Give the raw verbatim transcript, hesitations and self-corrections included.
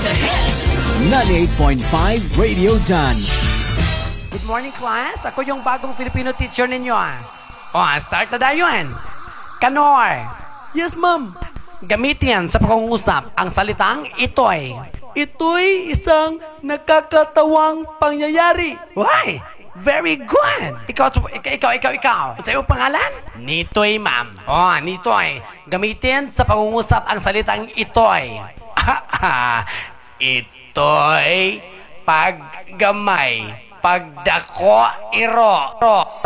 ninety-eight point five Radio John. Good morning, class. Ako yung bagong Filipino teacher ninyo, ah. O, ah, start na tayo, yan. Kanor. Yes, ma'am. Gamitin sa pangungusap ang salitang ito'y. Ito'y isang nakakatawang pangyayari. Why? Very good. Ikaw, ikaw, ikaw, ikaw, ikaw. Sa iyong pangalan? Nitoy, ma'am. Oh, Nitoy. Gamitin sa pangungusap ang salitang ito'y. Ito'y paggamay. Pagdako, iro.